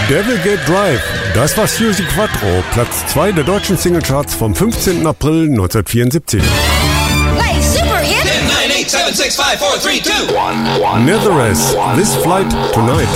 Devil Gate Drive, das war Suzi Quatro, Platz 2 der deutschen Singlecharts vom 15. April 1974. Play Super Hit. 10, 9, 8, 7, 6, 5, 4, 3, 2, 1. Netheress, This Flight Tonight.